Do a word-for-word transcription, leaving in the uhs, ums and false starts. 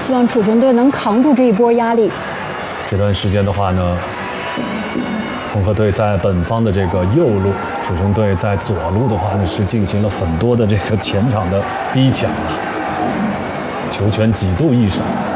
希望楚城队能扛住这一波压力。 这段时间的话呢，红河队在本方的这个右路，楚城队在左路的话呢是进行了很多的这个前场的逼抢啊，球权几度易手。